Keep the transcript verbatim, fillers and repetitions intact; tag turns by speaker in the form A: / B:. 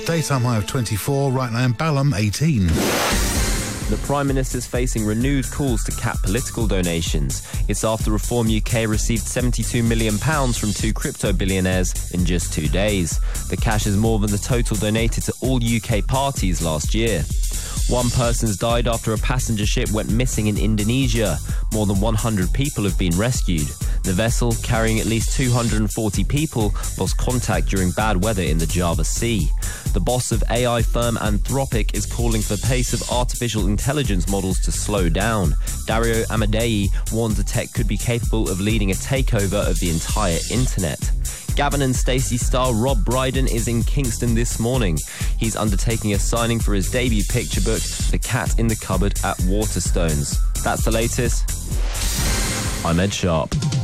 A: Daytime high of twenty-four, right now in Balham, eighteen.
B: The Prime Minister's facing renewed calls to cap political donations. It's after Reform U K received seventy-two million pounds from two crypto billionaires in just two days. The cash is more than the total donated to all U K parties last year. One person's died after a passenger ship went missing in Indonesia. More than one hundred people have been rescued. The vessel, carrying at least two hundred forty people, lost contact during bad weather in the Java Sea. The boss of A I firm Anthropic is calling for the pace of artificial intelligence models to slow down. Dario Amodei warns the tech could be capable of leading a takeover of the entire internet. Gavin and Stacey star Rob Brydon is in Kingston this morning. He's undertaking a signing for his debut picture book, The Cat in the Cupboard at Waterstones. That's the latest. I'm Ed Sharp.